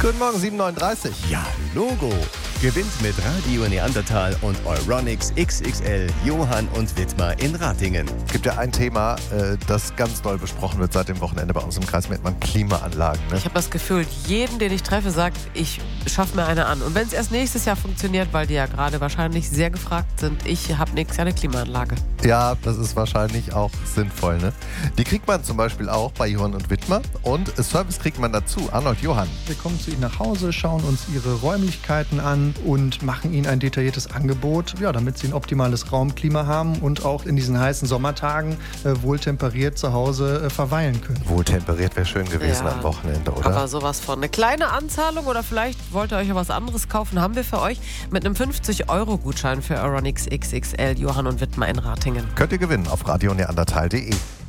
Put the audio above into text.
Guten Morgen, 7:39. Ja, Logo. Gewinnt mit Radio Neandertal und Euronics XXL Johann und Wittmer in Ratingen. Es gibt ja ein Thema, das ganz doll besprochen wird seit dem Wochenende bei uns im Kreis Mettmann: Klimaanlagen. Ne? Ich habe das Gefühl, jeden, den ich treffe, sagt, ich schaffe mir eine an. Und wenn es erst nächstes Jahr funktioniert, weil die ja gerade wahrscheinlich sehr gefragt sind, ich habe nächstes Jahr eine Klimaanlage. Ja, das ist wahrscheinlich auch sinnvoll. Ne? Die kriegt man zum Beispiel auch bei Johann und Wittmer. Und Service kriegt man dazu. Arnold, Johann. Wir kommen zu Ihnen nach Hause, schauen uns Ihre Räumlichkeiten an und machen Ihnen ein detailliertes Angebot, ja, damit Sie ein optimales Raumklima haben und auch in diesen heißen Sommertagen wohltemperiert zu Hause verweilen können. Wohltemperiert wäre schön gewesen Ja, am Wochenende, oder? Aber sowas von. Eine kleine Anzahlung oder vielleicht wollt ihr euch ja was anderes kaufen, haben wir für euch mit einem 50-Euro-Gutschein für Euronics XXL Johann und Wittmer in Ratingen. Könnt ihr gewinnen auf radioneandertal.de.